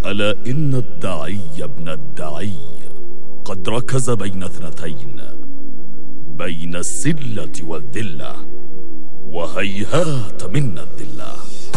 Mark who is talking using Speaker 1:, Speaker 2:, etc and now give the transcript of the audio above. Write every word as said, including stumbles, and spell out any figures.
Speaker 1: ألا إن الداعي ابن الداعي قد ركز بين اثنتين، بين السلة والذلة، وهيهات من الذلة.